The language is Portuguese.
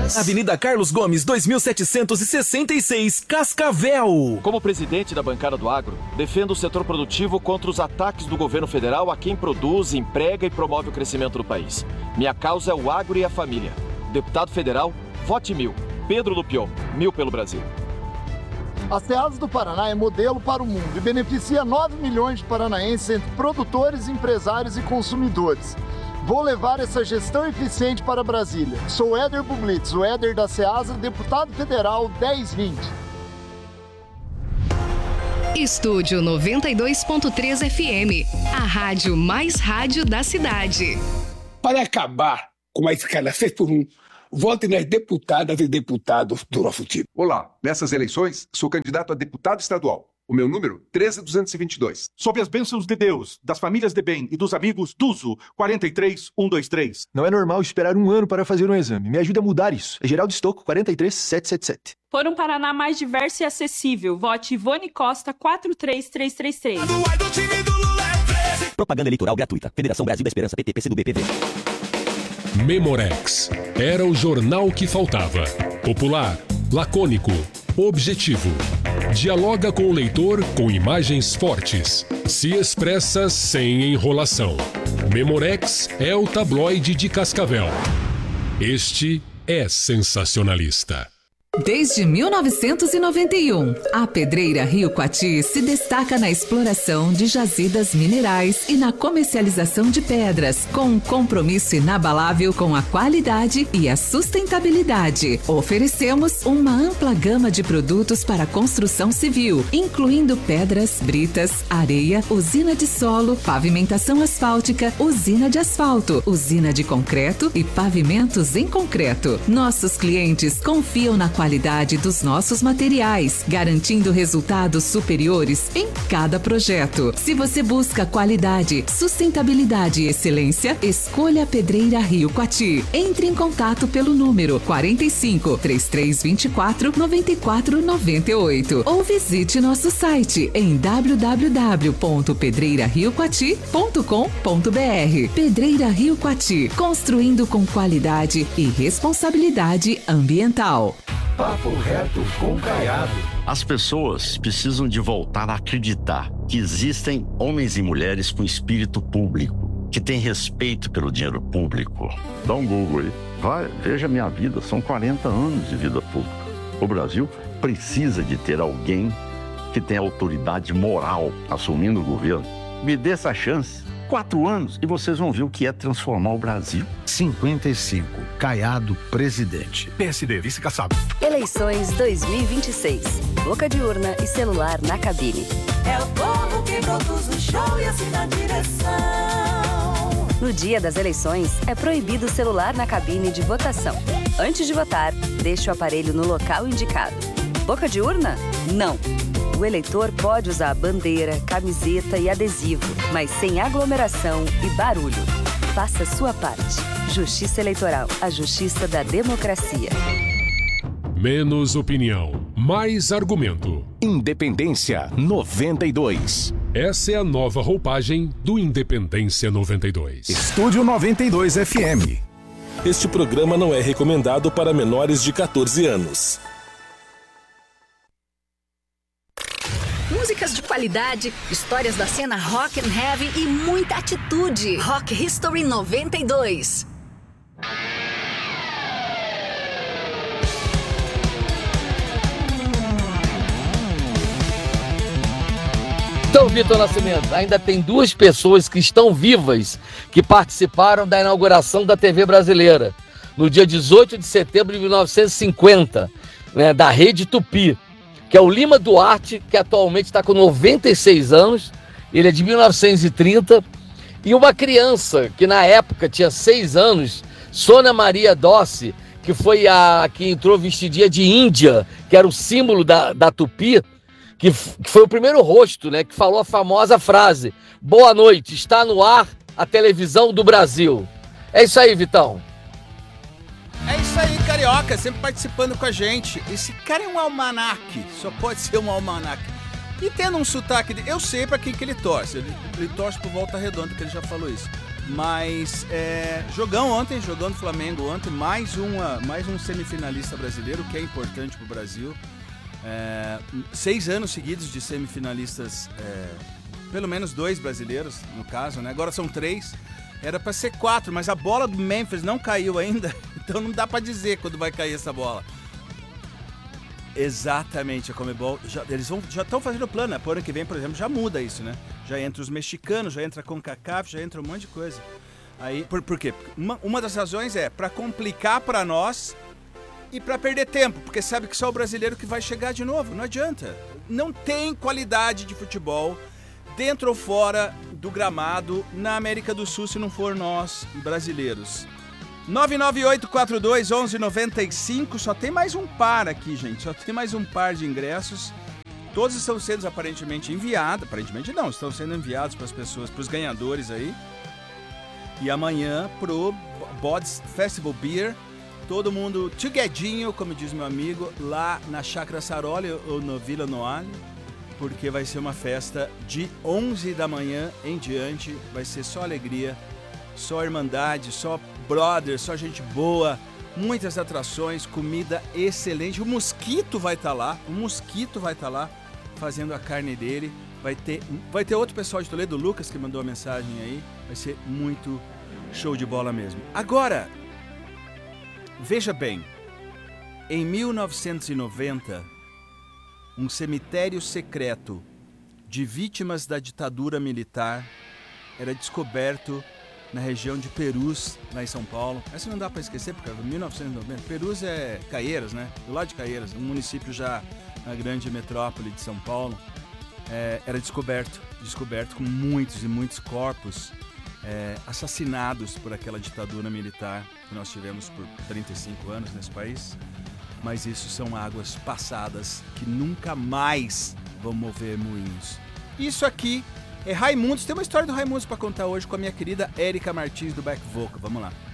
Avenida Carlos Gomes, 2766, Cascavel. Como presidente da bancada do agro, defendo o setor produtivo contra os ataques do governo federal a quem produz, emprega e promove o crescimento do país. Minha causa é o agro e a família. Deputado federal, vote 1000. Pedro Lupion, 1000 pelo Brasil. A Ceasa do Paraná é modelo para o mundo e beneficia 9 milhões de paranaenses entre produtores, empresários e consumidores. Vou levar essa gestão eficiente para Brasília. Sou Éder Bublitz, o Éder da Ceasa, deputado federal 1020. Estúdio 92.3 FM, a rádio mais rádio da cidade. Para acabar com a escala 6x1, vote nas deputadas e deputados do nosso time. Olá, nessas eleições, sou candidato a deputado estadual. O meu número, 13222. Sob as bênçãos de Deus, das famílias de bem e dos amigos, Tuzo, 43123. Não é normal esperar um ano para fazer um exame. Me ajude a mudar isso. É Geraldo Estocco, 43777. Por um Paraná mais diverso e acessível, vote Ivone Costa, 43333. Propaganda eleitoral gratuita. Federação Brasil da Esperança, PT, PCdoB, PV. Memorex. Era o jornal que faltava. Popular, lacônico, objetivo. Dialoga com o leitor com imagens fortes. Se expressa sem enrolação. Memorex é o tabloide de Cascavel. Este é sensacionalista. Desde 1991, a Pedreira Rio Coati se destaca na exploração de jazidas minerais e na comercialização de pedras, com um compromisso inabalável com a qualidade e a sustentabilidade. Oferecemos uma ampla gama de produtos para construção civil, incluindo pedras, britas, areia, usina de solo, pavimentação asfáltica, usina de asfalto, usina de concreto e pavimentos em concreto. Nossos clientes confiam na qualidade dos nossos materiais, garantindo resultados superiores em cada projeto. Se você busca qualidade, sustentabilidade e excelência, escolha a Pedreira Rio Coati. Entre em contato pelo número 45 3324 9498 ou visite nosso site em www.pedreirariocoati.com.br. Pedreira Rio Coati, construindo com qualidade e responsabilidade ambiental. Papo reto com Caiado. As pessoas precisam de voltar a acreditar que existem homens e mulheres com espírito público, que têm respeito pelo dinheiro público. Dá um Google aí. Vai, veja a minha vida. São 40 anos de vida pública. O Brasil precisa de ter alguém que tenha autoridade moral assumindo o governo. Me dê essa chance. 4 anos e vocês vão ver o que é transformar o Brasil. 55. Caiado, presidente. PSD, vice-caçado. Eleições 2026. Boca de urna e celular na cabine. É o povo que produz o show e assina a direção. No dia das eleições, é proibido o celular na cabine de votação. Antes de votar, deixe o aparelho no local indicado. Boca de urna? Não. O eleitor pode usar bandeira, camiseta e adesivo, mas sem aglomeração e barulho. Faça sua parte. Justiça Eleitoral, a justiça da democracia. Menos opinião, mais argumento. Independência 92. Essa é a nova roupagem do Independência 92. Estúdio 92 FM. Este programa não é recomendado para menores de 14 anos. Músicas de qualidade, histórias da cena rock and heavy e muita atitude. Rock History 92. Então, Vitor Nascimento, ainda tem 2 pessoas que estão vivas que participaram da inauguração da TV brasileira no dia 18 de setembro de 1950, né, da Rede Tupi, que é o Lima Duarte, que atualmente está com 96 anos, ele é de 1930, e uma criança que na época tinha 6 anos, Sônia Maria Dossi, que foi a que entrou vestidinha de Índia, que era o símbolo da Tupi, que foi o primeiro rosto, né, que falou a famosa frase: "Boa noite, está no ar a televisão do Brasil". É isso aí, Vitão. É isso aí, Carioca, sempre participando com a gente. Esse cara é um almanaque, só pode ser um almanaque. E tendo um sotaque, eu sei pra quem que ele torce. Ele torce pro Volta Redonda, que ele já falou isso. Mas jogão do Flamengo ontem, mais um semifinalista brasileiro, que é importante pro Brasil. 6 anos seguidos de semifinalistas, pelo menos 2 brasileiros, no caso, né? Agora são 3, era para ser 4, mas a bola do Memphis não caiu ainda, então não dá para dizer quando vai cair essa bola. Exatamente, a Conmebol, eles já estão fazendo o plano, né? Pro ano que vem, por exemplo, já muda isso, né? Já entra os mexicanos, já entra a CONCACAF, já entra um monte de coisa. Aí, por quê? Uma das razões é para complicar para nós e para perder tempo, porque sabe que só o brasileiro que vai chegar de novo, não adianta. Não tem qualidade de futebol dentro ou fora do gramado na América do Sul se não for nós, brasileiros. 998421195, só tem mais um par aqui, gente, só tem mais um par de ingressos. Todos estão sendo aparentemente enviados, aparentemente não, estão sendo enviados para as pessoas, para os ganhadores aí. E amanhã pro Bods Festival Beer, todo mundo tiguedinho, como diz meu amigo, lá na Chácara Saroli ou no Vila Noale, porque vai ser uma festa de 11 da manhã em diante, vai ser só alegria, só irmandade, só brother, só gente boa, muitas atrações, comida excelente. O Mosquito vai estar lá, fazendo a carne dele. Vai ter outro pessoal de Toledo, o Lucas, que mandou a mensagem aí. Vai ser muito show de bola mesmo. Agora, veja bem, em 1990, um cemitério secreto de vítimas da ditadura militar era descoberto na região de Perus, lá em São Paulo. Essa não dá para esquecer, porque 1990. Perus é Caieiras, né? Do lado de Caieiras, um município já na grande metrópole de São Paulo. Era descoberto com muitos e muitos corpos assassinados por aquela ditadura militar que nós tivemos por 35 anos nesse país. Mas isso são águas passadas que nunca mais vão mover moinhos. Isso aqui é Raimundos. Tem uma história do Raimundos para contar hoje com a minha querida Érica Martins do Back Vocal. Vamos lá.